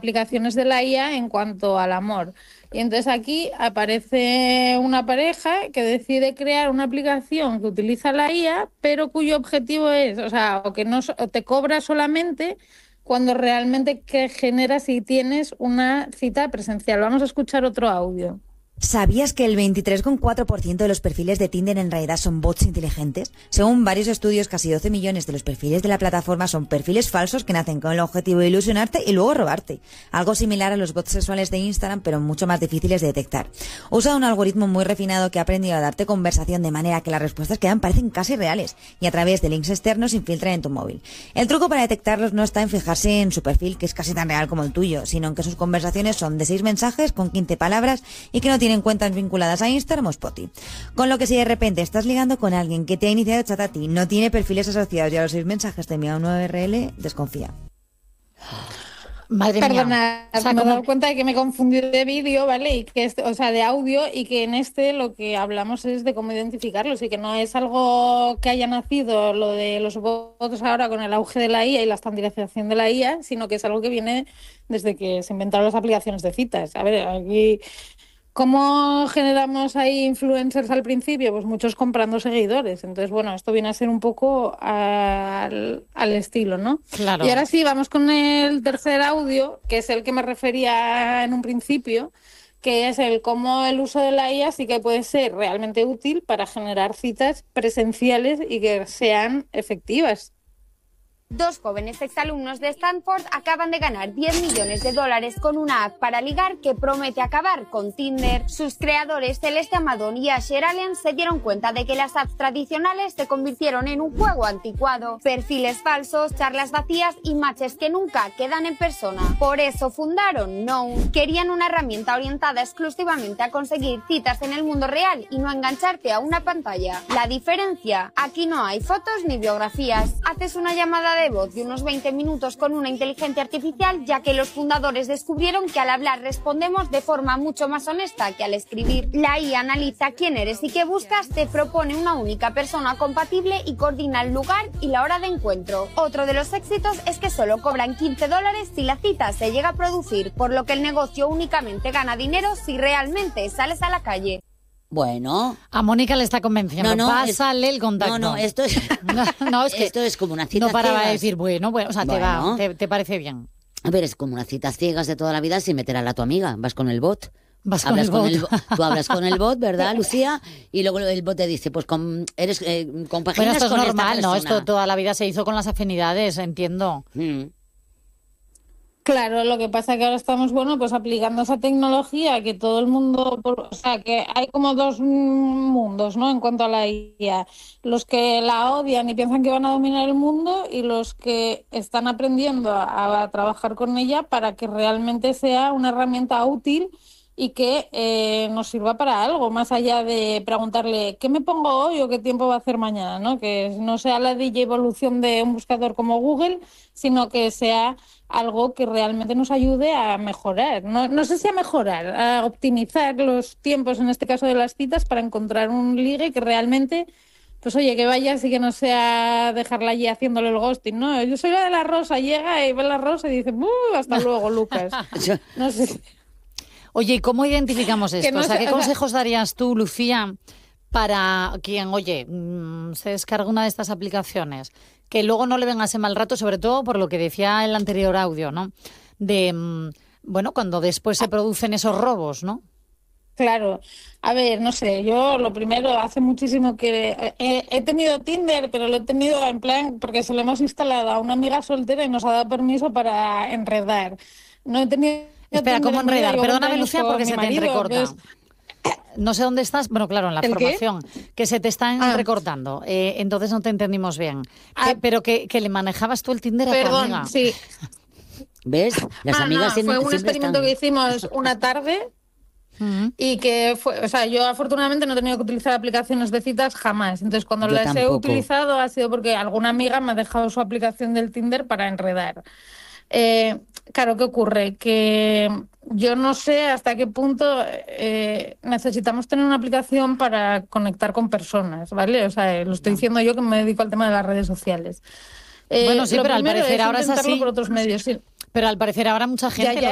aplicaciones de la IA en cuanto al amor. Y entonces aquí aparece una pareja que decide crear una aplicación que utiliza la IA, pero cuyo objetivo es, o sea, o que no o te cobra solamente cuando realmente que generas y tienes una cita presencial. Vamos a escuchar otro audio. ¿Sabías que el 23,4% de los perfiles de Tinder en realidad son bots inteligentes? Según varios estudios, casi 12 millones de los perfiles de la plataforma son perfiles falsos que nacen con el objetivo de ilusionarte y luego robarte. Algo similar a los bots sexuales de Instagram, pero mucho más difíciles de detectar. Usa un algoritmo muy refinado que ha aprendido a darte conversación de manera que las respuestas que dan parecen casi reales y a través de links externos se infiltran en tu móvil. El truco para detectarlos no está en fijarse en su perfil, que es casi tan real como el tuyo, sino en que sus conversaciones son de 6 mensajes con 15 palabras y que no tienen cuentas vinculadas a Instagram o Spotify. Con lo que si de repente estás ligando con alguien que te ha iniciado el chat a ti, no tiene perfiles asociados y a los 6 mensajes te envía una URL, desconfía. Madre Perdona, mía. Me he dado cuenta de que me confundí de vídeo, ¿vale? Y que o sea, de audio, y que en lo que hablamos es de cómo identificarlos y que no es algo que haya nacido lo de los bots ahora con el auge de la IA y la estandarización de la IA, sino que es algo que viene desde que se inventaron las aplicaciones de citas. A ver, aquí ¿cómo generamos ahí influencers al principio? Pues muchos comprando seguidores. Entonces, bueno, esto viene a ser un poco al estilo, ¿no? Claro. Y ahora sí, vamos con el tercer audio, que es el que me refería en un principio, que es el cómo el uso de la IA sí que puede ser realmente útil para generar citas presenciales y que sean efectivas. 2 jóvenes exalumnos de Stanford acaban de ganar $10 millones con una app para ligar que promete acabar con Tinder. Sus creadores, Celeste Amadón y Asher Allen, se dieron cuenta de que las apps tradicionales se convirtieron en un juego anticuado. Perfiles falsos, charlas vacías y matches que nunca quedan en persona. Por eso fundaron Known. Querían una herramienta orientada exclusivamente a conseguir citas en el mundo real y no engancharte a una pantalla. La diferencia, aquí no hay fotos ni biografías. Haces una llamada de voz de unos 20 minutos con una inteligencia artificial, ya que los fundadores descubrieron que al hablar respondemos de forma mucho más honesta que al escribir. La IA analiza quién eres y qué buscas, te propone una única persona compatible y coordina el lugar y la hora de encuentro. Otro de los éxitos es que solo cobran $15 si la cita se llega a producir, por lo que el negocio únicamente gana dinero si realmente sales a la calle. Bueno. A Mónica le está convenciendo. No, pásale el contacto. No, esto es... no, es que esto es como una cita no paraba ciegas. de decir, bueno, o sea, Bueno. te parece bien. A ver, es como una cita ciegas de toda la vida sin meter a tu amiga. Vas con el bot. Hablas con el bot. Tú hablas con el bot, ¿verdad, Lucía? Y luego el bot te dice, pues eres compaginas bueno, esto es con esta normal, ¿no? persona. Esto toda la vida se hizo con las afinidades, entiendo. Claro, lo que pasa es que ahora estamos, pues aplicando esa tecnología que todo el mundo, o sea, que hay como 2 mundos, ¿no? En cuanto a la IA. Los que la odian y piensan que van a dominar el mundo y los que están aprendiendo a trabajar con ella para que realmente sea una herramienta útil y que nos sirva para algo, más allá de preguntarle ¿qué me pongo hoy o qué tiempo va a hacer mañana? ¿No? Que no sea la evolución de un buscador como Google, sino que sea algo que realmente nos ayude a mejorar. No sé si a mejorar, a optimizar los tiempos, en este caso de las citas, para encontrar un ligue que realmente, pues oye, que vayas y que no sea dejarla allí haciéndole el ghosting, ¿no? Yo soy la de la rosa, llega y ve la rosa y dice hasta luego, Lucas. No sé. Oye, ¿y cómo identificamos esto? No o sea, sé, ¿qué consejos darías tú, Lucía, para quien, se descarga una de estas aplicaciones? Que luego no le venga ese mal rato, sobre todo por lo que decía el anterior audio, ¿no? De, cuando después se producen esos robos, ¿no? Claro. A ver, no sé, yo lo primero, hace muchísimo que he tenido Tinder, pero lo he tenido en plan porque se lo hemos instalado a una amiga soltera y nos ha dado permiso para enredar. No he tenido... Espera, ¿cómo enredar? Perdóname, Lucía, porque se te entrecorta. Pues... No sé dónde estás, bueno, claro, en la formación, que se te está entrecortando, entonces no te entendimos bien. Pero que le manejabas tú el Tinder a tu amiga. Perdón, sí. ¿Ves? Las amigas fue un experimento que hicimos una tarde y que fue, o sea, yo afortunadamente no he tenido que utilizar aplicaciones de citas jamás. Entonces, cuando las he utilizado ha sido porque alguna amiga me ha dejado su aplicación del Tinder para enredar. Claro, ¿qué ocurre? Que yo no sé hasta qué punto necesitamos tener una aplicación para conectar con personas, ¿vale? O sea, lo estoy diciendo yo que me dedico al tema de las redes sociales. Bueno, sí, pero al parecer ahora es así. Por otros medios, sí. Pero al parecer ahora mucha gente